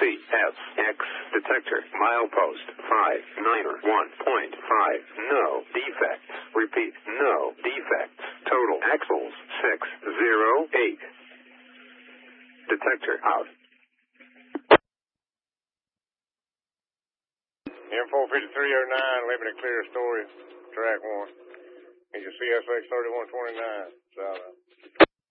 CSX detector. Milepost 591.5. No defects. Repeat, no defects. Total axles 608. Detector out. M45309, living a clear story, track 1. He's a CSX 3129, south.